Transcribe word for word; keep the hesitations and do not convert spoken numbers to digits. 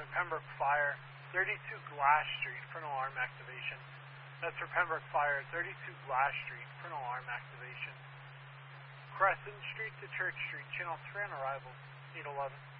for Pembroke Fire, thirty-two Glass Street for an alarm activation. That's for Pembroke Fire, thirty-two Glass Street for an alarm activation. Crescent Street to Church Street, channel three on arrival, eight eleven.